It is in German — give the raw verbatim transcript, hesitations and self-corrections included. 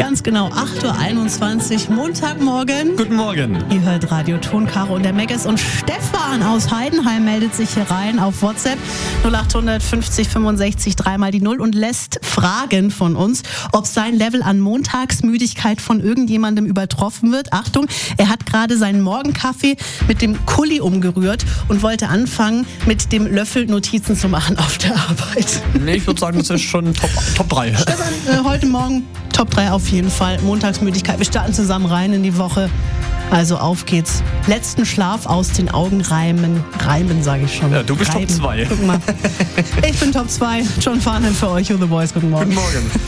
ganz genau acht Uhr einundzwanzig, Montagmorgen. Guten Morgen. Ihr hört Radio Ton, Caro und der Megges. Und Stefan aus Heidenheim meldet sich hier rein auf WhatsApp null acht fünfzig fünfundsechzig dreimal die Null und lässt fragen von uns, ob sein Level an Montagsmüdigkeit von irgendjemandem übertroffen wird. Achtung, er hat gerade seinen Morgenkaffee mit dem Kulli umgerührt und wollte anfangen, mit dem Löffel Notizen zu machen auf der Arbeit. Nee, ich würde sagen, das ist schon Top, Top drei. Stefan, äh, heute Morgen Top drei auf jeden Fall. Montagsmüdigkeit. Wir starten zusammen rein in die Woche. Also auf geht's. Letzten Schlaf aus den Augen reimen. Reimen, sage ich schon. Ja, du bist reimen. Top zwei. Guck mal. Ich bin Top zwei. John Farnham für euch, You The Boys. Guten Morgen. Guten Morgen.